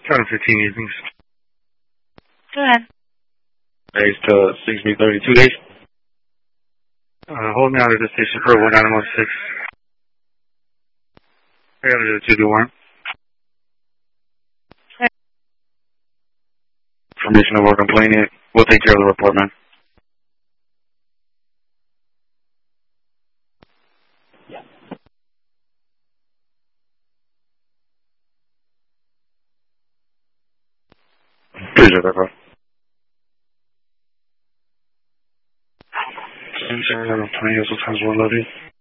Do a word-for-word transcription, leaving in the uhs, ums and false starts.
seven fifteen evenings. Go ahead. Raised to six B thirty-two days. Uh, hold me out of the station for one nine one six. I gotta do two to one. Information of our complainant. We'll take care of the report, man. Appreciate that, bro. I'm sorry, I'm playing, sometimes we're loaded.